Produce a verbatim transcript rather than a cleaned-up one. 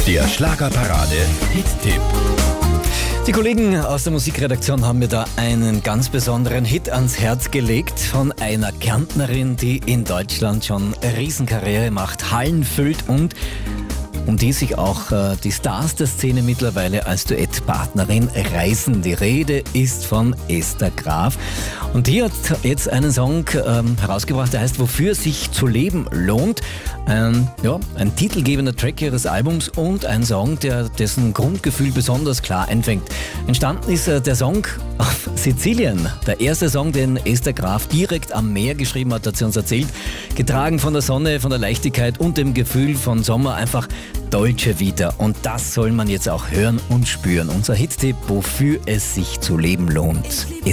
Der Schlagerparade Hit-Tipp. Die Kollegen aus der Musikredaktion haben mir da einen ganz besonderen Hit ans Herz gelegt von einer Kärntnerin, die in Deutschland schon eine Riesenkarriere macht, Hallen füllt und um die sich auch äh, die Stars der Szene mittlerweile als Duettpartnerin reißen. Die Rede ist von Esther Graf. Und die hat jetzt einen Song ähm, herausgebracht, der heißt Wofür sich zu leben lohnt. Ein, ja, ein titelgebender Track ihres Albums und ein Song, der dessen Grundgefühl besonders klar einfängt. Entstanden ist äh, der Song auf Sizilien. Der erste Song, den Esther Graf direkt am Meer geschrieben hat, hat sie uns erzählt. Getragen von der Sonne, von der Leichtigkeit und dem Gefühl von Sommer, einfach Dolce Vita. Und das soll man jetzt auch hören und spüren. Unser Hit-Tipp, wofür es sich zu leben lohnt.